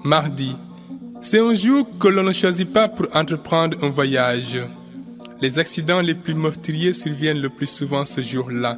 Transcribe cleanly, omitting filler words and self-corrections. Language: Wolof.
Mardi. C'est un jour que l'on ne choisit pas pour entreprendre un voyage. Les accidents les plus meurtriers surviennent le plus souvent ce jour-là.